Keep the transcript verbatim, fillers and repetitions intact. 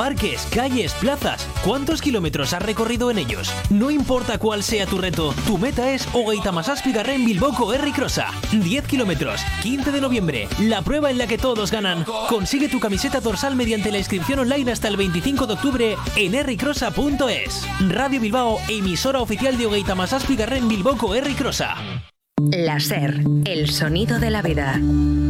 Parques, calles, plazas. ¿Cuántos kilómetros has recorrido en ellos? No importa cuál sea tu reto, tu meta es Hogeita Mazazpigarren Bilboko Herri Crossa. diez kilómetros, quince de noviembre, la prueba en la que todos ganan. Consigue tu camiseta dorsal mediante la inscripción online hasta el veinticinco de octubre en herricrossa punto es. Radio Bilbao, emisora oficial de Hogeita Mazazpigarren Bilboko Herri Crossa. La SER, el sonido de la vida.